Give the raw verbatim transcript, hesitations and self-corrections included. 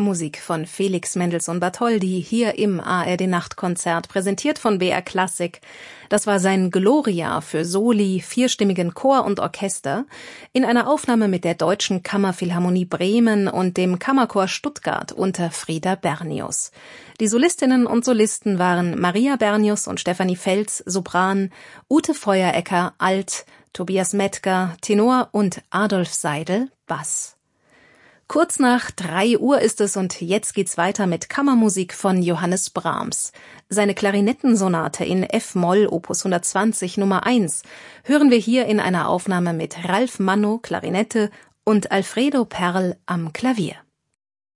Kammermusik von Felix Mendelssohn Bartholdy hier im A R D-Nachtkonzert, präsentiert von B R Classic. Das war sein Gloria für Soli, vierstimmigen Chor und Orchester in einer Aufnahme mit der Deutschen Kammerphilharmonie Bremen und dem Kammerchor Stuttgart unter Frieda Bernius. Die Solistinnen und Solisten waren Maria Bernius und Stefanie Fels, Sopran, Ute Feuerecker, Alt, Tobias Mettger, Tenor und Adolf Seidel, Bass. Kurz nach drei Uhr ist es und jetzt geht's weiter mit Kammermusik von Johannes Brahms. Seine Klarinettensonate in F-Moll Opus hundertzwanzig Nummer eins hören wir hier in einer Aufnahme mit Ralf Manno, Klarinette und Alfredo Perl am Klavier.